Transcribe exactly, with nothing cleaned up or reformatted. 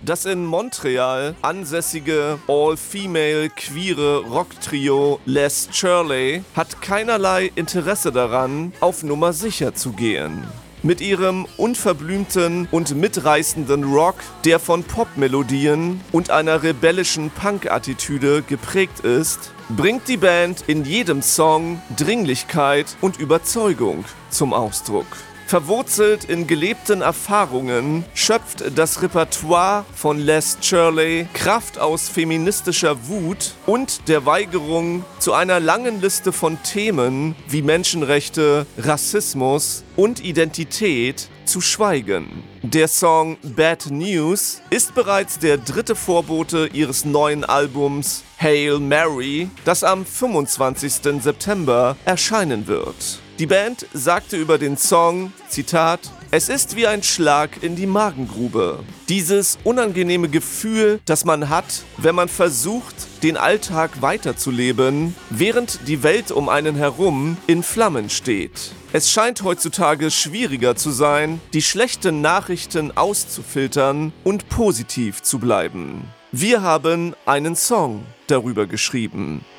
Das in Montreal ansässige all-female queere Rocktrio Les Shirley hat keinerlei Interesse daran, auf Nummer sicher zu gehen. Mit ihrem unverblümten und mitreißenden Rock, der von Popmelodien und einer rebellischen Punk-Attitüde geprägt ist, bringt die Band in jedem Song Dringlichkeit und Überzeugung zum Ausdruck. Verwurzelt in gelebten Erfahrungen schöpft das Repertoire von Les Shirley Kraft aus feministischer Wut und der Weigerung zu einer langen Liste von Themen wie Menschenrechte, Rassismus und Identität zu schweigen. Der Song Bad News ist bereits der dritte Vorbote ihres neuen Albums Hail Mary, das am fünfundzwanzigsten September erscheinen wird. Die Band sagte über den Song, Zitat, „Es ist wie ein Schlag in die Magengrube. Dieses unangenehme Gefühl, das man hat, wenn man versucht, den Alltag weiterzuleben, während die Welt um einen herum in Flammen steht. Es scheint heutzutage schwieriger zu sein, die schlechten Nachrichten auszufiltern und positiv zu bleiben. Wir haben einen Song darüber geschrieben."